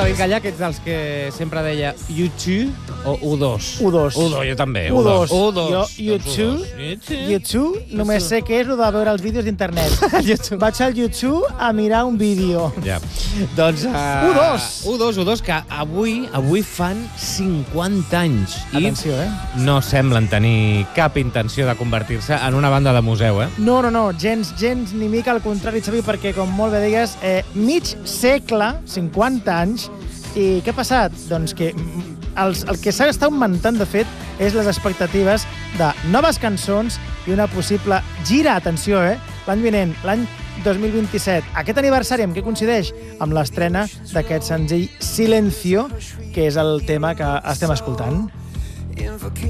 David Gallà, que ets dels que sempre deia U2 o U2? U2. U2, jo també. U2. U2. Jo, U2, només sé què és el de veure els vídeos d'internet. Vaig al YouTube a mirar un vídeo. Ja. Doncs... U2. U2, que avui fan 50 anys. Atenció, No semblen tenir cap intenció de convertir-se en una banda de museu, No, gens ni mica, al contrari, Xavi, perquè, com molt bé digues, mig segle, 50 anys, i què ha passat? Doncs que el que s'ha estat augmentant, de fet, és les expectatives de noves cançons i una possible gira, atenció, l'any vinent, l'any 2027. Aquest aniversari amb què coincideix? Amb l'estrena d'aquest senzill Silencio, que és el tema que estem escoltant.